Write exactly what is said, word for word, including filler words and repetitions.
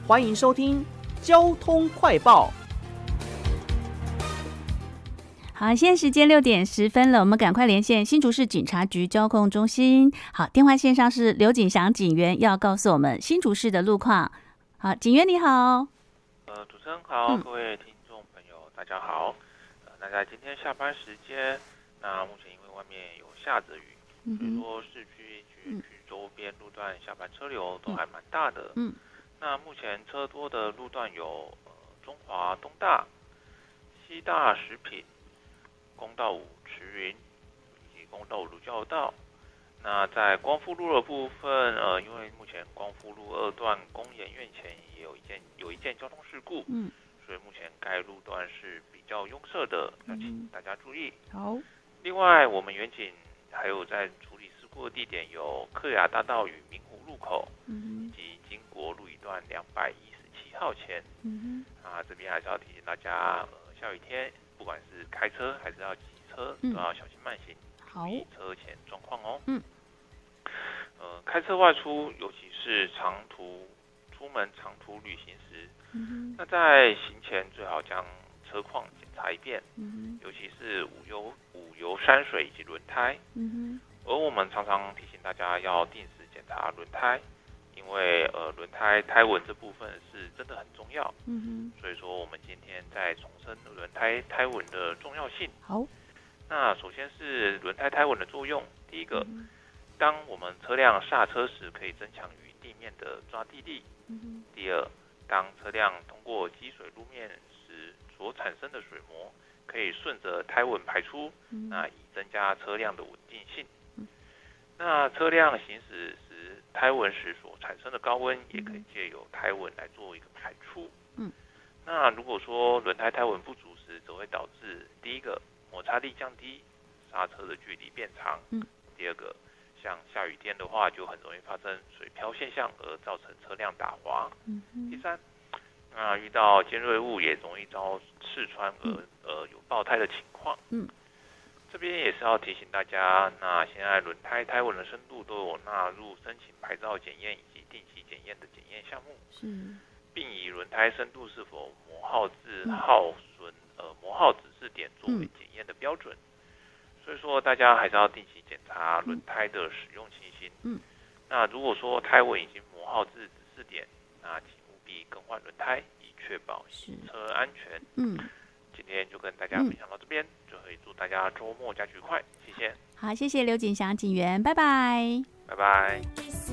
欢迎收听交通快报。 好，现在时间六点十分了，我们赶快连线新竹市警察局交控中心。好，电话线上是刘景祥警员，要告诉我们新竹市的路况。好，警员你好。 呃，主持人好，嗯、各位听众朋友大家好。呃，那在今天下班时间，那目前因为外面有下着雨，嗯、所以说市区及区周边路段下班车流都还蛮大的。嗯，那目前车多的路段有呃中华东大、西大食品、公道五慈云以及公道五鲁教道。那在光复路的部分，呃，因为目前光复路二段工研院前也有一件有一件交通事故，嗯，所以目前该路段是比较拥塞的，要请大家注意。 好。 另外，我们远警还有在处理事故的地点有克雅大道与明湖路口，嗯，以及经国路一段两百一十七号前，嗯啊，这边还是要提醒大家，呃，下雨天不管是开车还是要骑车，都要小心慢行，注意车前状况哦。嗯。呃，开车外出，尤其是长途出门长途旅行时，嗯、那在行前最好将车况检查一遍，嗯、尤其是五油、五油山水以及轮胎。嗯、而我们常常提醒大家要定时检查轮胎，因为呃轮胎胎纹这部分是真的很重要。嗯、所以说我们今天再重申轮胎胎纹的重要性。 好， 那首先是轮胎胎纹的作用，第一个。嗯当我们车辆刹车时，可以增强与地面的抓地力。嗯、第二，当车辆通过积水路面时所产生的水膜，可以顺着胎纹排出，嗯、那以增加车辆的稳定性。嗯、那车辆行驶时胎纹时所产生的高温，也可以借由胎纹来做一个排出。嗯、那如果说轮胎胎纹不足时，则会导致第一个摩擦力降低，刹车的距离变长。嗯、第二个。像下雨天的话，就很容易发生水漂现象，而造成车辆打滑。嗯、第三，那、呃、遇到尖锐物也容易遭刺穿而、嗯、呃有爆胎的情况。嗯，这边也是要提醒大家，那现在轮胎胎纹的深度都有纳入申请牌照检验以及定期检验的检验项目。是，并以轮胎深度是否磨耗至耗损、嗯、呃磨耗指示点作为检验的标准。嗯，所以说，大家还是要定期检查轮胎的使用情形。嗯，那如果说胎纹已经磨耗至指示点，那请务必更换轮胎，以确保行车安全。嗯，今天就跟大家分享到这边，就可以祝大家周末假期愉快，谢谢。 好，谢谢刘景祥警员，拜拜。 拜拜。